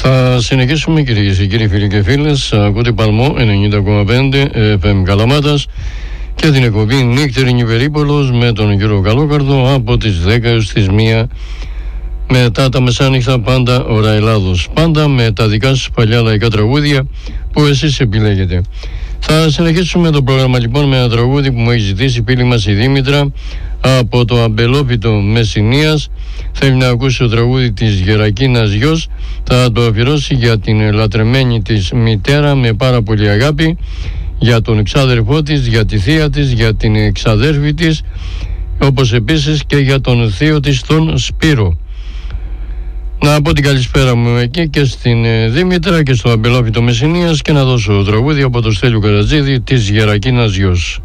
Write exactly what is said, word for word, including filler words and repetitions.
Θα συνεχίσουμε, κυρίες και κύριοι, φίλοι και φίλες. Ακούτε Παλμό ενενήντα κόμμα πέντε εφ εμ Καλαμάτας και την εκπομπή Νύχτερινη Περίπολος με τον Γιώργο Καλόκαρδο από τις δέκα έως τις μία μετά τα μεσάνυχτα, πάντα ώρα Ελλάδος. Πάντα με τα δικά σας παλιά λαϊκά τραγούδια που εσείς επιλέγετε. Θα συνεχίσουμε το πρόγραμμα λοιπόν με ένα τραγούδι που μου έχει ζητήσει η φίλη μας η Δήμητρα από το Αμπελόπιτο Μεσσηνίας. Θέλει να ακούσει το τραγούδι της Γερακίνας Γιος. Θα το αφιερώσει για την λατρεμένη της μητέρα με πάρα πολύ αγάπη, για τον εξάδερφό της, για τη θεία της, για την εξαδέρφη της, όπως επίσης και για τον θείο της, τον Σπύρο. Να πω την καλησπέρα μου εκεί και στην Δήμητρα και στο Αμπελόπιτο Μεσσηνίας και να δώσω τραγούδι από το Στέλιο Καρατζίδη της Γερακίνας Γιος.